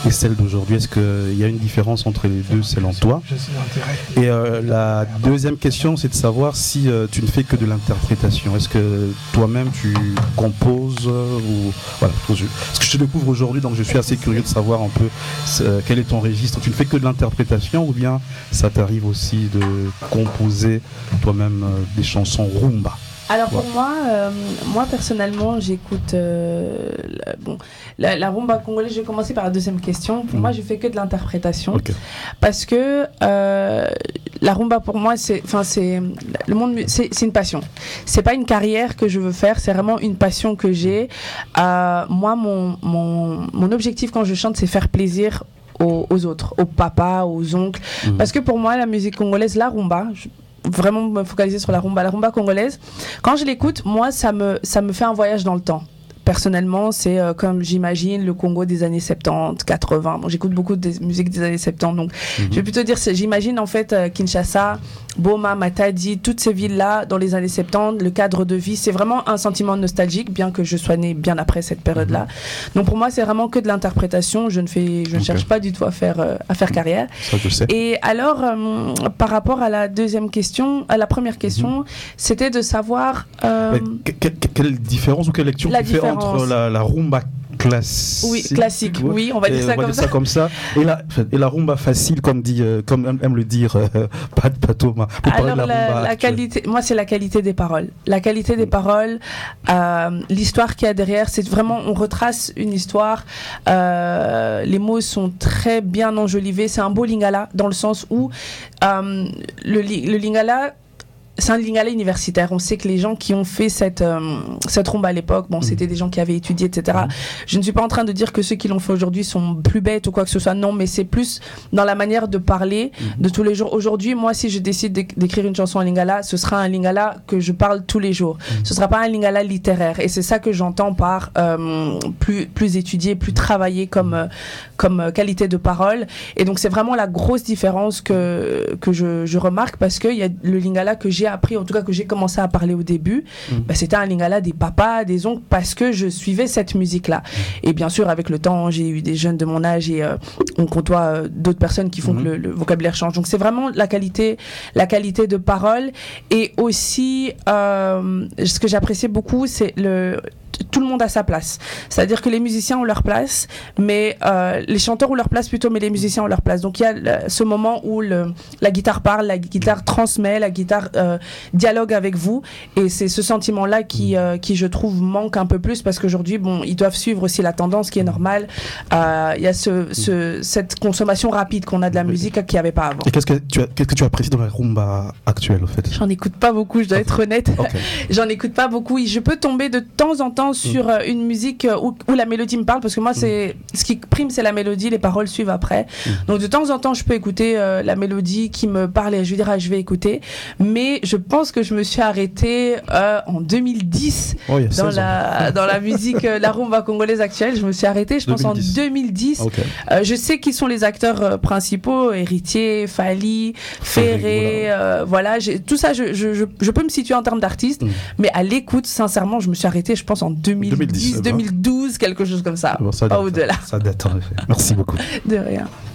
et celle d'aujourd'hui? Est-ce qu'il y a une différence entre les deux selon toi? Et la deuxième question, c'est de savoir si tu ne fais que de l'interprétation. Est-ce que toi-même tu composes ou voilà, parce que je te découvre aujourd'hui, donc je suis assez curieux de savoir un peu quel est ton registre. Tu ne fais que de l'interprétation ou bien ça t'arrive aussi de composer toi-même des chansons rumba? Alors pour moi personnellement, j'écoute la rumba congolaise. Je vais commencer par la deuxième question. Pour moi, je fais que de l'interprétation, parce que la rumba pour moi, c'est le monde, c'est une passion. C'est pas une carrière que je veux faire, c'est vraiment une passion que j'ai. Moi, mon objectif quand je chante, c'est faire plaisir aux autres, aux papas, aux oncles, parce que pour moi, la musique congolaise, la rumba, vraiment me focaliser sur la rumba congolaise. Quand je l'écoute, moi, ça me fait un voyage dans le temps. Personnellement, c'est comme j'imagine le Congo des années 70, 80. Bon, j'écoute beaucoup de musique des années 70, donc je vais plutôt dire, j'imagine en fait Kinshasa, Boma, Matadi, toutes ces villes-là dans les années 70, le cadre de vie, c'est vraiment un sentiment nostalgique, bien que je sois née bien après cette période-là. Donc pour moi, c'est vraiment que de l'interprétation. Je ne cherche pas du tout à faire carrière. Ça, je sais. Et alors, par rapport à la deuxième question, à la première question, c'était de savoir quelle différence ou quelle lecture tu fais entre la rumba classique. Oui, classique. Oui, on va dire ça comme ça. Et la rumba facile, comme aime le dire pas Thomas. Alors la qualité, moi c'est la qualité des paroles. La qualité des paroles, l'histoire qu'il y a derrière, c'est vraiment, on retrace une histoire. Les mots sont très bien enjolivés. C'est un beau lingala dans le sens où le lingala, c'est un lingala universitaire. On sait que les gens qui ont fait cette rumba à l'époque, c'était des gens qui avaient étudié, etc. Je ne suis pas en train de dire que ceux qui l'ont fait aujourd'hui sont plus bêtes ou quoi que ce soit. Non, mais c'est plus dans la manière de parler de tous les jours. Aujourd'hui, moi, si je décide d'écrire une chanson en lingala, ce sera un lingala que je parle tous les jours. Ce sera pas un lingala littéraire. Et c'est ça que j'entends par plus étudié, plus travaillé comme qualité de parole. Et donc, c'est vraiment la grosse différence que je remarque, parce qu'il y a le lingala que j'ai appris, en tout cas que j'ai commencé à parler au début, c'était un lingala des papas, des oncles, parce que je suivais cette musique-là. Et bien sûr, avec le temps, j'ai eu des jeunes de mon âge et on côtoie d'autres personnes qui font que le vocabulaire change. Donc c'est vraiment la qualité de parole. Et aussi, ce que j'appréciais beaucoup, c'est tout le monde a sa place. C'est-à-dire que les musiciens ont leur place, mais les chanteurs ont leur place plutôt, mais les musiciens ont leur place. Donc il y a ce moment où la guitare parle, la guitare transmet, la guitare dialogue avec vous, et c'est ce sentiment-là qui je trouve manque un peu plus, parce qu'aujourd'hui, ils doivent suivre aussi la tendance, qui est normale. Il y a cette consommation rapide qu'on a de la musique qu'il n'y avait pas avant. Et qu'est-ce que tu apprécies dans la rumba actuelle, au fait? J'en écoute pas beaucoup, je dois être honnête. J'en écoute pas beaucoup. Je peux tomber de temps en temps sur une musique où la mélodie me parle, parce que moi, ce qui prime, c'est la mélodie, les paroles suivent après. Donc de temps en temps, je peux écouter la mélodie qui me parle et je vais dire, je vais écouter. Mais je pense que je me suis arrêtée en 2010 dans la musique, la rumba congolaise actuelle. Je me suis arrêtée, je pense, en 2010. Je sais qui sont les acteurs principaux, Héritier, Fally, Ferré, voilà. Tout ça, je peux me situer en termes d'artistes, mais à l'écoute, sincèrement, je me suis arrêtée, je pense, en 2010, 2012, quelque chose comme ça. Pas au-delà. Ça date en effet. Merci beaucoup. De rien.